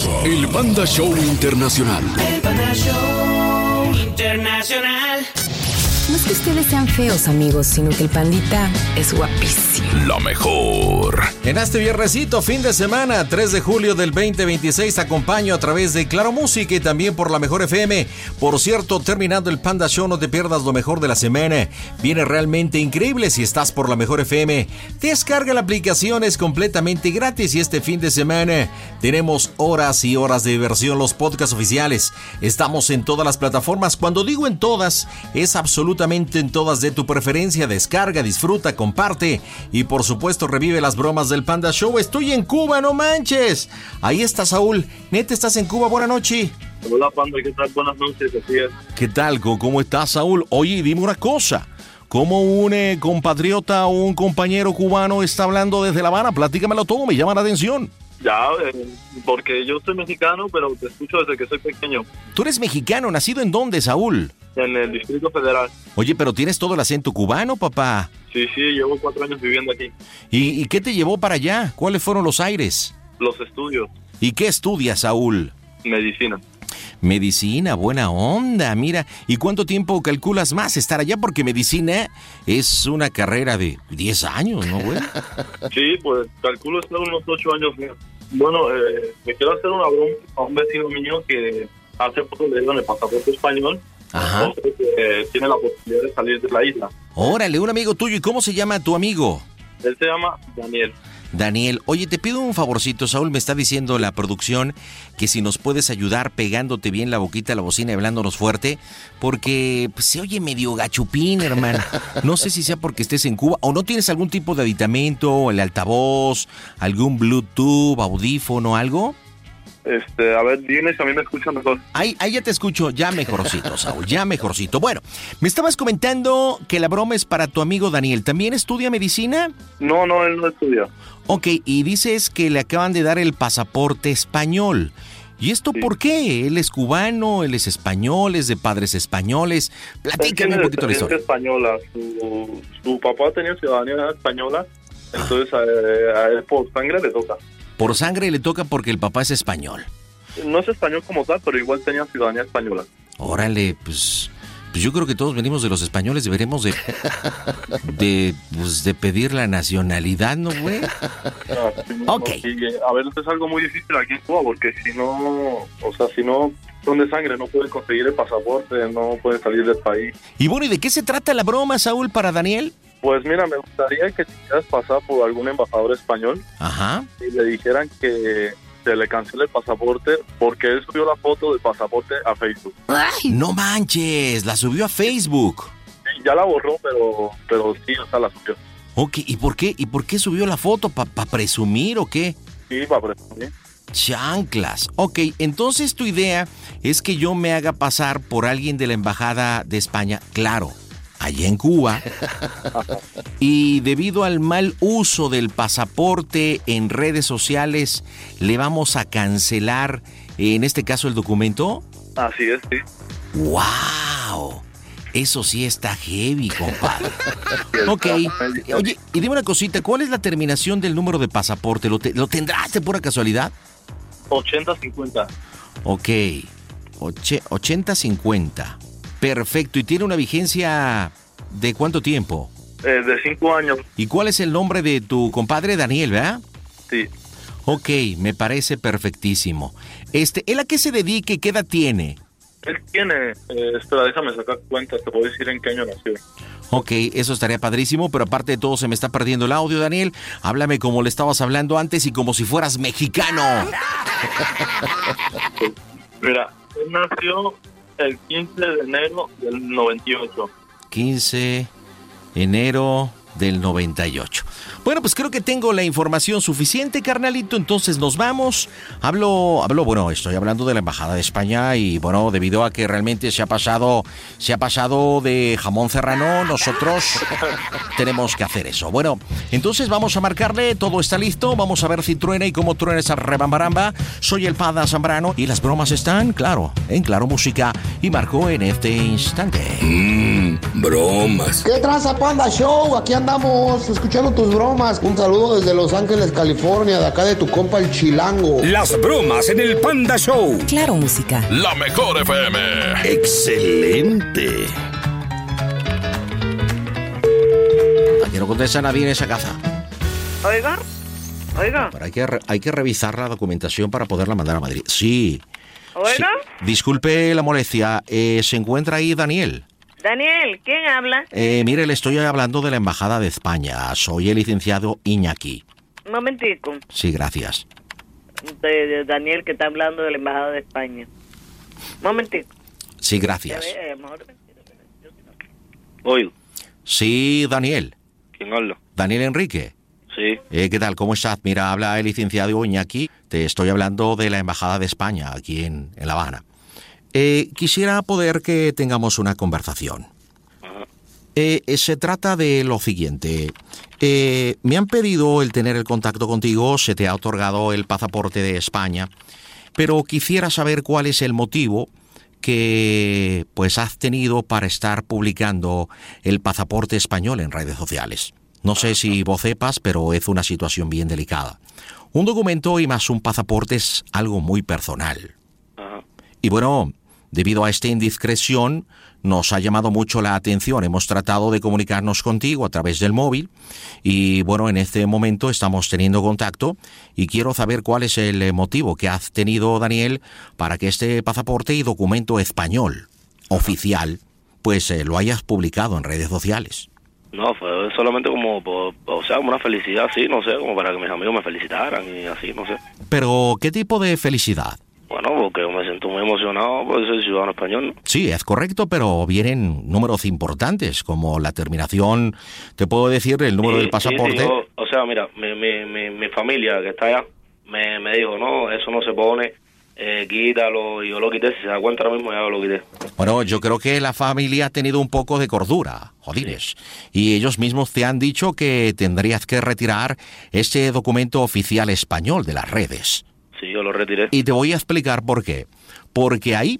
El Panda Show Internacional. El Panda Show Internacional. No es que ustedes sean feos, amigos, sino que el pandita es guapísimo. La mejor. En este viernesito, fin de semana, 3 de julio del 2026, te acompaño a través de Claro Música y también por la Mejor FM. Por cierto, terminando el Panda Show, no te pierdas lo mejor de la semana. Viene realmente increíble si estás por la Mejor FM. Descarga la aplicación, es completamente gratis y este fin de semana tenemos horas y horas de diversión, los podcasts oficiales. Estamos en todas las plataformas. Cuando digo en todas, es absolutamente en todas de tu preferencia. Descarga, disfruta, comparte y por supuesto revive las bromas del Panda Show. Estoy en Cuba, no manches. Ahí está Saúl. Neta, ¿estás en Cuba? Buenas noches. Hola, Panda, ¿qué tal? Buenas noches, así es. ¿Qué tal? ¿Cómo estás, Saúl? Oye, dime una cosa. ¿Cómo un compatriota o un compañero cubano está hablando desde La Habana? Platícamelo todo, me llama la atención. Ya, porque yo soy mexicano, pero te escucho desde que soy pequeño. ¿Tú eres mexicano? ¿Nacido en dónde, Saúl? En el Distrito Federal. Oye, pero tienes todo el acento cubano, papá. Sí, llevo 4 años viviendo aquí. ¿Y qué te llevó para allá? ¿Cuáles fueron los aires? Los estudios. ¿Y qué estudias, Saúl? Medicina. Medicina, buena onda, mira. ¿Y cuánto tiempo calculas más estar allá? Porque medicina es una carrera de 10 años, ¿no, güey? Sí, pues calculo estar unos 8 años más. Bueno, me quiero hacer una broma a un vecino mío que hace poco le dieron el pasaporte español. Ajá. Entonces, tiene la posibilidad de salir de la isla. Órale, un amigo tuyo. ¿Y cómo se llama tu amigo? Él se llama Daniel. Daniel, oye, te pido un favorcito, Saúl, me está diciendo la producción que si nos puedes ayudar pegándote bien la boquita a la bocina y hablándonos fuerte, porque pues, se oye medio gachupín, hermano. No sé si sea porque estés en Cuba o no tienes algún tipo de aditamento, el altavoz, algún Bluetooth, audífono, algo. A ver, dime si a mí me escuchan mejor. Ahí ya te escucho, ya mejorcito, Saúl, ya mejorcito. Bueno, me estabas comentando que la broma es para tu amigo Daniel. ¿También estudia medicina? No, él no estudia. Ok, y dices que le acaban de dar el pasaporte español. ¿Y esto por qué? ¿Él es cubano, él es español, es de padres españoles? Platícame un poquito la historia. Española. Su papá tenía ciudadanía española, entonces a él por sangre le toca. Por sangre le toca porque el papá es español. No es español como tal, pero igual tenía ciudadanía española. Órale, pues yo creo que todos venimos de los españoles, deberemos de pedir la nacionalidad, ¿no, güey? Ok. A ver, esto es algo muy difícil aquí en Cuba, porque si no son de sangre, no pueden conseguir el pasaporte, no pueden salir del país. Y bueno, ¿y de qué se trata la broma, Saúl, para Daniel? Pues mira, me gustaría que quisieras pasar por algún embajador español. Ajá. Y le dijeran que se le cancele el pasaporte porque él subió la foto del pasaporte a Facebook. ¡Ay! No manches, la subió a Facebook. Sí, ya la borró, pero sí, o sea, la subió. Ok, ¿y por qué subió la foto? ¿Para presumir o qué? Sí, para presumir. Chanclas. Ok, entonces tu idea es que yo me haga pasar por alguien de la embajada de España, claro, allá en Cuba, y debido al mal uso del pasaporte en redes sociales, le vamos a cancelar, en este caso, el documento. Así es, sí. ¡Wow! Eso sí está heavy, compadre. Ok, oye, y dime una cosita, ¿cuál es la terminación del número de pasaporte? ¿Lo tendrás de pura casualidad? 80-50. Ok, 80-50. Perfecto, ¿y tiene una vigencia de cuánto tiempo? De 5 años. ¿Y cuál es el nombre de tu compadre Daniel, verdad? Sí. Ok, me parece perfectísimo. ¿Él a qué se dedique? ¿Qué edad tiene? Él tiene, espera, déjame sacar cuentas, te puedo decir en qué año nació. Ok, eso estaría padrísimo, pero aparte de todo se me está perdiendo el audio, Daniel. Háblame como le estabas hablando antes y como si fueras mexicano. Mira, él nació el 15 de enero del 98. 15 de enero del 98. Bueno, pues creo que tengo la información suficiente, carnalito, entonces nos vamos. Bueno, estoy hablando de la Embajada de España y bueno, debido a que realmente se ha pasado de jamón serrano, nosotros tenemos que hacer eso. Bueno, entonces vamos a marcarle, todo está listo, vamos a ver si truena y cómo truena esa rebambaramba. Soy el Panda Zambrano y las bromas están, claro, en Claro Música y marco en este instante. Bromas. ¿Qué tranza, Panda Show? Aquí andamos escuchando tus bromas. Un saludo desde Los Ángeles, California, de acá de tu compa el Chilango. Las bromas en el Panda Show. Claro Música. La mejor FM. Excelente. Aquí no contesta nadie en esa casa. Oiga. Pero hay que revisar la documentación para poderla mandar a Madrid. Sí. Oiga. Sí. Disculpe la molestia. ¿Se encuentra ahí Daniel? Daniel, ¿quién habla? Mire, le estoy hablando de la Embajada de España. Soy el licenciado Iñaki. Un momentico. Sí, gracias. De Daniel, que está hablando de la Embajada de España. Un momentico. Sí, gracias. Oigo. Sí, Daniel. ¿Quién habla? Daniel Enrique. Sí. ¿Qué tal? ¿Cómo estás? Mira, habla el licenciado Iñaki. Te estoy hablando de la Embajada de España, aquí en La Habana. Quisiera poder que tengamos una conversación. Ajá. Se trata de lo siguiente. Me han pedido el tener el contacto contigo, se te ha otorgado el pasaporte de España, pero quisiera saber cuál es el motivo que pues has tenido para estar publicando el pasaporte español en redes sociales. No sé si vos sepas, pero es una situación bien delicada. Un documento y más un pasaporte es algo muy personal. Ajá. Y bueno, debido a esta indiscreción, nos ha llamado mucho la atención. Hemos tratado de comunicarnos contigo a través del móvil y bueno, en este momento estamos teniendo contacto y quiero saber cuál es el motivo que has tenido, Daniel, para que este pasaporte y documento español oficial pues lo hayas publicado en redes sociales. No, fue solamente como, como una felicidad, sí, no sé, como para que mis amigos me felicitaran y así, no sé. Pero, ¿qué tipo de felicidad? Bueno, porque me siento muy emocionado por ser ciudadano español, ¿no? Sí, es correcto, pero vienen números importantes, como la terminación, te puedo decir el número del pasaporte. Sí, o sea, mira, mi familia que está allá me dijo, no, eso no se pone, quítalo, y yo lo quité, si se da cuenta ahora mismo ya lo quité. Bueno, yo creo que la familia ha tenido un poco de cordura, jodines, y ellos mismos te han dicho que tendrías que retirar ese documento oficial español de las redes. Sí, yo lo retiré. Y te voy a explicar por qué. Porque ahí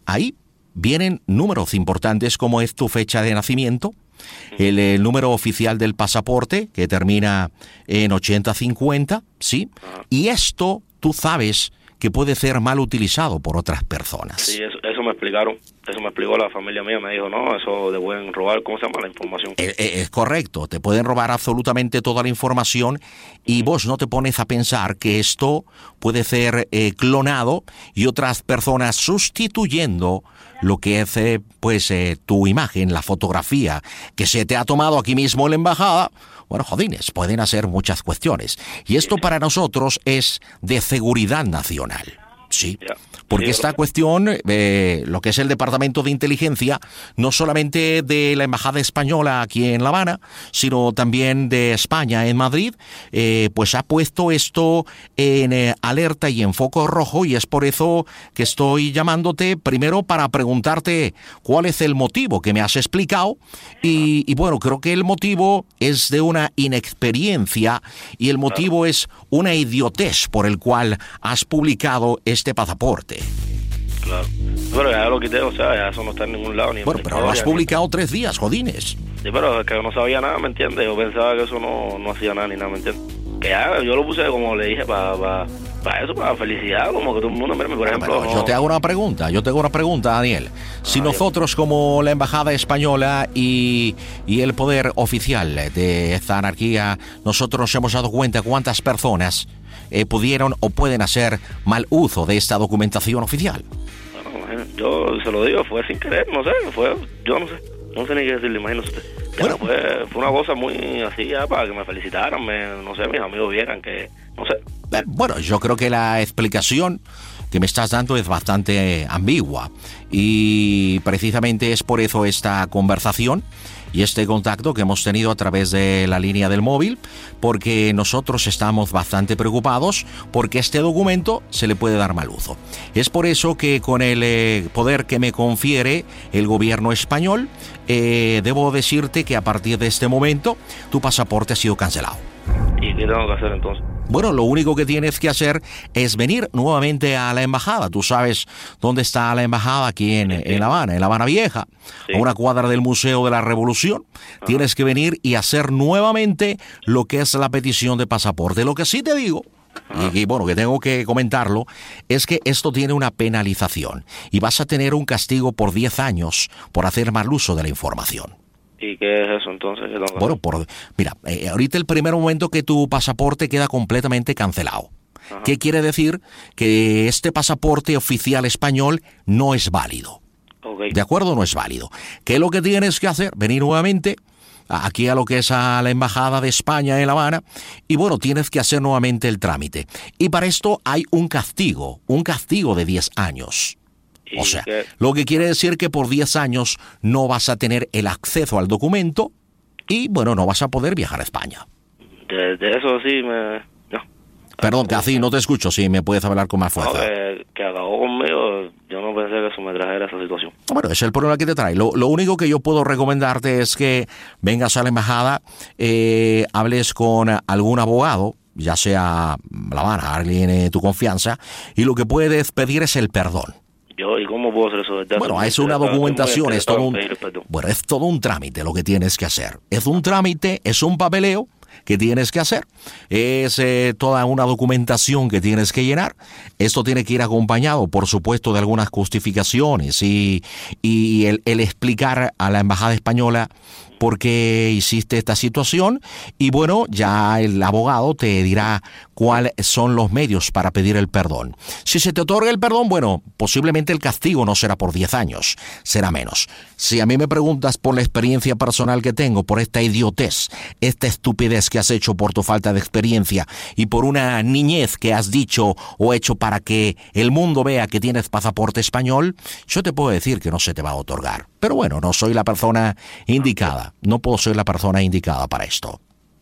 vienen números importantes como es tu fecha de nacimiento, el número oficial del pasaporte que termina en 8050, ¿sí? Y esto tú sabes que puede ser mal utilizado por otras personas. Sí, eso me explicaron. Eso me explicó la familia mía. Me dijo, no, eso te pueden robar, ¿cómo se llama? La información. Es correcto, te pueden robar absolutamente toda la información y vos no te pones a pensar que esto puede ser clonado y otras personas sustituyendo lo que es tu imagen, la fotografía que se te ha tomado aquí mismo en la embajada. Bueno, jodines, pueden hacer muchas cuestiones. Y esto para nosotros es de seguridad nacional. Sí, porque esta cuestión, lo que es el Departamento de Inteligencia, no solamente de la Embajada Española aquí en La Habana, sino también de España en Madrid, pues ha puesto esto en alerta y en foco rojo, y es por eso que estoy llamándote primero para preguntarte cuál es el motivo que me has explicado, y bueno, creo que el motivo es de una inexperiencia y el motivo es una idiotez por el cual has publicado este pasaporte. Claro. Pero ya lo quité, o sea, ya eso no está en ningún lado. Ni bueno, pero lo has publicado 3 días, jodines. Sí, pero es que no sabía nada, ¿me entiendes? Yo pensaba que eso no hacía nada ni nada, ¿me entiendes? Que ya, yo lo puse, como le dije, para eso, para felicidad, como que todo el mundo, por ejemplo... Pero yo te hago una pregunta, Daniel. Si nosotros, como la Embajada Española y el poder oficial de esta anarquía, nosotros nos hemos dado cuenta cuántas personas pudieron o pueden hacer mal uso de esta documentación oficial. Bueno, yo se lo digo, fue sin querer, no sé, yo no sé ni qué decirle, imagínese usted. Bueno, fue una cosa muy así ya para que me felicitaran, no sé, mis amigos vieran que, no sé. Bueno, yo creo que la explicación que me estás dando es bastante ambigua y precisamente es por eso esta conversación y este contacto que hemos tenido a través de la línea del móvil, porque nosotros estamos bastante preocupados porque este documento se le puede dar mal uso. Es por eso que con el poder que me confiere el gobierno español, debo decirte que a partir de este momento tu pasaporte ha sido cancelado. ¿Y ¿Y qué tengo que hacer entonces? Bueno, lo único que tienes que hacer es venir nuevamente a la embajada. Tú sabes dónde está la embajada aquí en La Habana, en La Habana Vieja, a una cuadra del Museo de la Revolución. Ajá. Tienes que venir y hacer nuevamente lo que es la petición de pasaporte. Lo que sí te digo, y bueno, que tengo que comentarlo, es que esto tiene una penalización y vas a tener un castigo por 10 años por hacer mal uso de la información. ¿Y qué es eso entonces? Bueno, mira, ahorita el primer momento que tu pasaporte queda completamente cancelado. Ajá. ¿Qué quiere decir? Que este pasaporte oficial español no es válido. Okay. ¿De acuerdo? No es válido. ¿Qué es lo que tienes que hacer? Venir nuevamente aquí a lo que es a la Embajada de España en La Habana y bueno, tienes que hacer nuevamente el trámite. Y para esto hay un castigo de 10 años. O sea, lo que quiere decir que por 10 años no vas a tener el acceso al documento y, bueno, no vas a poder viajar a España. De eso sí no. Perdón, casi no te escucho, si me puedes hablar con más fuerza. No, que acabó conmigo, yo no pensé que eso me trajera esa situación. Bueno, ese es el problema que te trae. Lo único que yo puedo recomendarte es que vengas a la embajada, hables con algún abogado, ya sea La Habana, alguien de tu confianza, y lo que puedes pedir es el perdón. ¿Y cómo puedo hacer eso? Bueno, es una documentación, es todo un trámite lo que tienes que hacer. Es un trámite, es un papeleo que tienes que hacer. Es toda una documentación que tienes que llenar. Esto tiene que ir acompañado, por supuesto, de algunas justificaciones y el explicar a la Embajada Española por qué hiciste esta situación y bueno, ya el abogado te dirá cuáles son los medios para pedir el perdón. Si se te otorga el perdón, bueno, posiblemente el castigo no será por 10 años, será menos. Si a mí me preguntas por la experiencia personal que tengo, por esta idiotez, esta estupidez que has hecho por tu falta de experiencia y por una niñez que has dicho o hecho para que el mundo vea que tienes pasaporte español, yo te puedo decir que no se te va a otorgar. Pero bueno, no soy la persona indicada. No puedo ser la persona indicada para esto.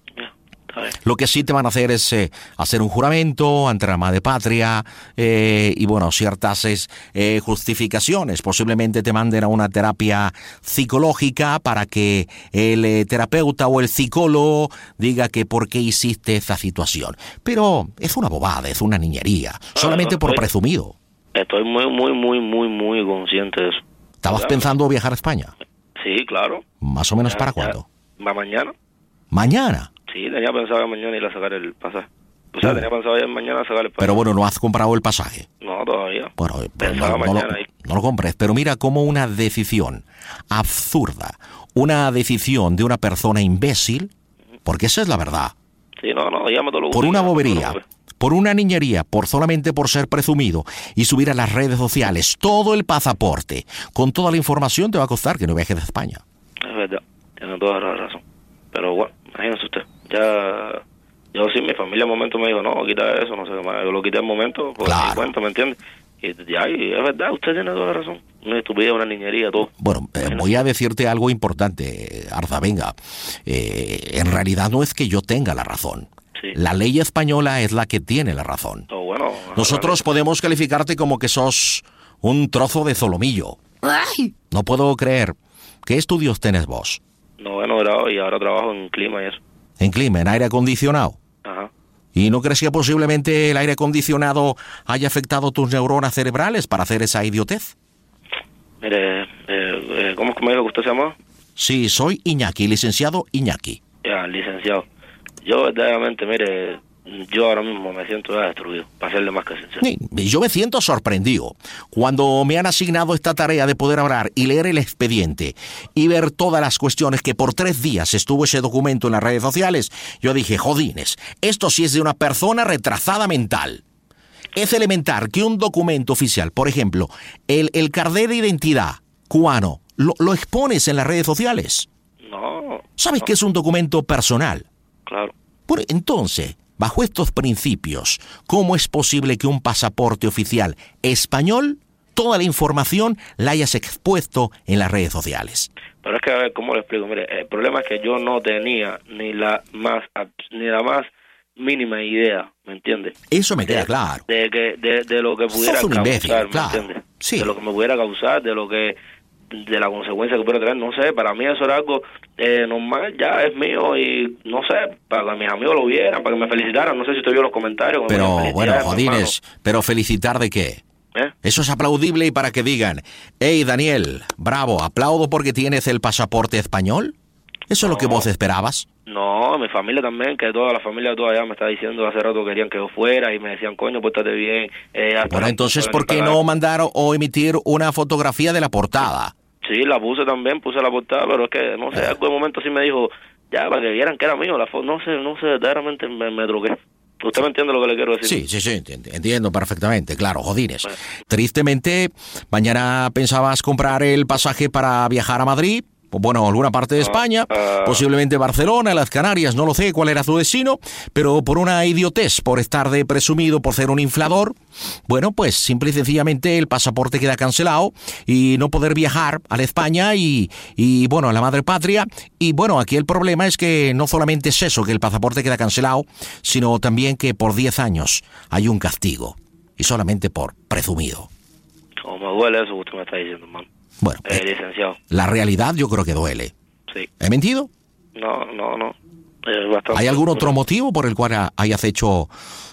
Lo que sí te van a hacer es hacer un juramento ante la madre patria y bueno, ciertas justificaciones. Posiblemente te manden a una terapia psicológica para que el terapeuta o el psicólogo diga que por qué hiciste esa situación. Pero es una bobada, es una niñería, solamente por presumido. Estoy muy consciente de eso. ¿Estabas pensando viajar a España? Sí, claro. ¿Más o menos para cuándo? Mañana. ¿Mañana? Sí, tenía pensado mañana ir a sacar el pasaje. O sea, tenía pensado ir mañana a sacar el pasaje. Pero bueno, ¿no has comprado el pasaje? No, todavía. Bueno, no lo compres. Pero mira cómo una decisión absurda, una decisión de una persona imbécil, porque esa es la verdad. Sí, ya me por una bobería, por una niñería, solamente por ser presumido y subir a las redes sociales todo el pasaporte con toda la información te va a costar que no viajes de España. Es verdad, tiene toda la razón. Pero bueno, imagínese usted, yo sí, mi familia al momento me dijo, no, quita eso, no sé qué más. Yo lo quité al momento, por mi cuenta, ¿me entiendes? Y es verdad, usted tiene toda la razón. Una estupidez, una niñería, todo. Bueno, voy a decirte algo importante, Arza, venga. En realidad no es que yo tenga la razón. Sí. La ley española es la que tiene la razón. Bueno, nosotros podemos calificarte como que sos un trozo de solomillo. ¡Ay! No puedo creer. ¿Qué estudios tenés vos? Noveno grado y ahora trabajo en clima y eso. ¿En clima? ¿En aire acondicionado? Ajá. ¿Y no crees que posiblemente el aire acondicionado haya afectado tus neuronas cerebrales para hacer esa idiotez? Mire, ¿cómo es que me dijo que usted se llama? Sí, soy Iñaki, licenciado Iñaki. Ya, licenciado. Yo verdaderamente, mire, yo ahora mismo me siento ya destruido, para serle más que sincero. Sí, yo me siento sorprendido. Cuando me han asignado esta tarea de poder hablar y leer el expediente y ver todas las cuestiones que por 3 días estuvo ese documento en las redes sociales, yo dije, jodines, esto sí es de una persona retrasada mental. Es elemental que un documento oficial, por ejemplo, el carnet de identidad cubano, lo expones en las redes sociales. No. ¿Sabes que es un documento personal? Claro. Bueno, entonces, bajo estos principios, ¿cómo es posible que un pasaporte oficial español, toda la información la hayas expuesto en las redes sociales? Pero es que, a ver, ¿cómo lo explico? Mire, el problema es que yo no tenía ni la más mínima idea, ¿me entiendes? Eso me queda claro. De lo que pudiera causar, ¿me claro. entiendes? Sí. De lo que me pudiera causar, de lo que de la consecuencia que puede traer, no sé, para mí eso era algo normal, ya es mío y no sé, para que mis amigos lo vieran, para que me felicitaran, no sé si usted vio los comentarios. Pero bueno, Jodines, ¿pero felicitar de qué? Eso es aplaudible y para que digan, hey Daniel, bravo, aplaudo porque tienes el pasaporte español. ¿Eso es lo que vos esperabas? No, mi familia también, que toda la familia todavía me está diciendo hace rato que querían que yo fuera y me decían, coño, pórtate bien. Bueno, entonces, ¿por qué no mandar o emitir una fotografía de la portada? Sí, la puse también, puse la portada, pero es que, no sé, algún momento sí me dijo, ya, para que vieran que era mío, no sé, verdaderamente me drogué. ¿Usted me entiende lo que le quiero decir? Sí, entiendo perfectamente, claro, Jodines. Bueno. Tristemente, mañana pensabas comprar el pasaje para viajar a Madrid, bueno, alguna parte de España, posiblemente Barcelona, las Canarias, no lo sé cuál era tu destino, pero por una idiotez, por estar de presumido, por ser un inflador, bueno, pues simple y sencillamente el pasaporte queda cancelado y no poder viajar a la España y bueno, a la madre patria. Y bueno, aquí el problema es que no solamente es eso, que el pasaporte queda cancelado, sino también que por 10 años hay un castigo, y solamente por presumido. ¿Cómo me duele eso que usted me está diciendo, hermano? Bueno, licenciado. La realidad yo creo que duele. Sí. ¿He mentido? No. Bastante. ¿Hay algún otro motivo por el cual hayas hecho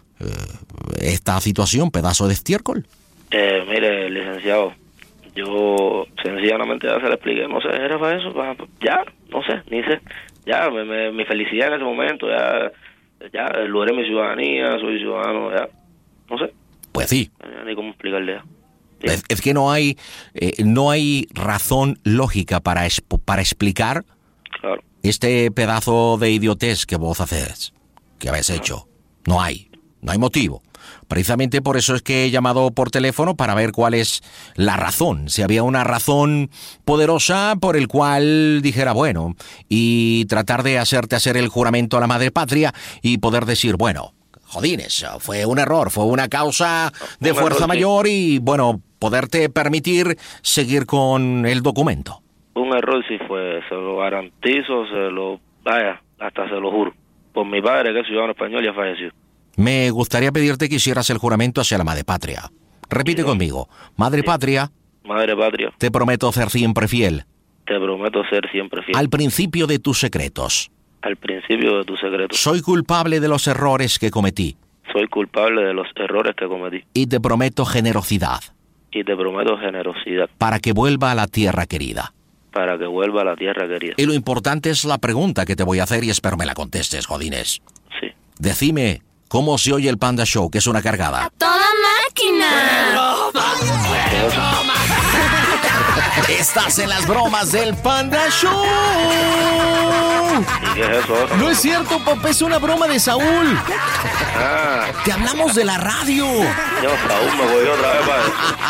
esta situación, pedazo de estiércol? Mire, licenciado, yo sencillamente ya se le expliqué, no sé, era para eso, ya, no sé, ni sé. Ya, mi felicidad en ese momento, ya logré mi ciudadanía, soy ciudadano, ya, no sé. Pues sí. Ni cómo explicarle ya. Es que no hay razón lógica para explicar este pedazo de idiotez que vos haces, que habéis hecho. No hay motivo. Precisamente por eso es que he llamado por teléfono para ver cuál es la razón. Si había una razón poderosa por el cual dijera, bueno, y tratar de hacerte hacer el juramento a la madre patria y poder decir, bueno, Jodines, fue un error, fue una causa de fuerza mayor y, bueno, poderte permitir seguir con el documento. Un error sí fue, se lo garantizo, hasta se lo juro. Por mi padre, que es ciudadano español, ya falleció. Me gustaría pedirte que hicieras el juramento hacia la madre patria. Repite conmigo, madre patria. Madre patria. Te prometo ser siempre fiel. Te prometo ser siempre fiel. Al principio de tus secretos. Al principio de tus secretos. Soy culpable de los errores que cometí. Soy culpable de los errores que cometí. Y te prometo generosidad. Y te prometo generosidad. Para que vuelva a la tierra querida. Para que vuelva a la tierra querida. Y lo importante es la pregunta que te voy a hacer y espero me la contestes, Jodines. Sí. Decime, ¿cómo se oye el Panda Show, que es una cargada? ¡A toda máquina! Estás en las bromas del Panda Show. ¿Y qué es eso? No es cierto, papá, es una broma de Saúl. Te hablamos de la radio. Yo, Saúl, me voy otra vez para eso.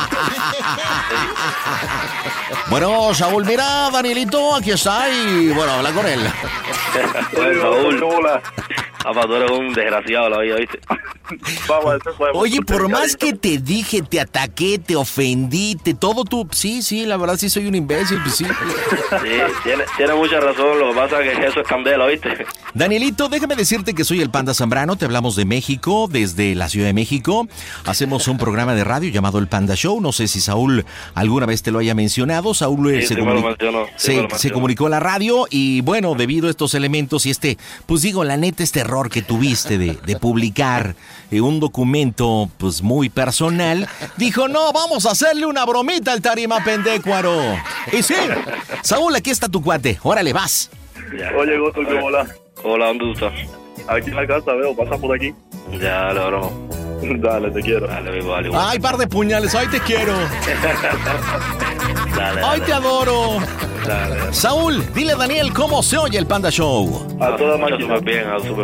Bueno, Saúl, mira, Danielito, aquí está y, bueno, habla con él. Pues, Saúl, hola. Papá, tú eres un desgraciado la vida, ¿viste? Oye, por más que te dije, te ataqué, te ofendí, todo tú... Sí, la verdad sí soy un imbécil, pues sí. Sí, tiene mucha razón, lo que pasa es que eso es candela, ¿viste? Danielito, déjame decirte que soy el Panda Zambrano, te hablamos de México, desde la Ciudad de México. Hacemos un programa de radio llamado El Panda Show, no sé si Saúl alguna vez te lo haya mencionado. Saúl se comunicó a la radio y, bueno, debido a estos elementos y pues digo, la neta, este error que tuviste de publicar un documento pues muy personal, dijo, no, vamos a hacerle una bromita al Tarima Pendécuaro. Y sí, Saúl, aquí está tu cuate, órale, vas. Oye, Goto, hola. Hola, ¿dónde tú estás? Aquí en la casa, veo, pasa por aquí. Ya, bro. Dale, te quiero. Dale, vale. Ay, par de puñales, ay, te quiero. Dale. Ay, te adoro. Dale. Saúl, dile a Daniel cómo se oye el Panda Show. A toda máquina. Súper bien,